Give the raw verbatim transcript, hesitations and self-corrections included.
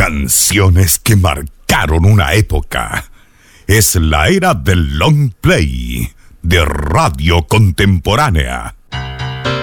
Canciones que marcaron una época. Es la era del long play de Radio Contemporánea.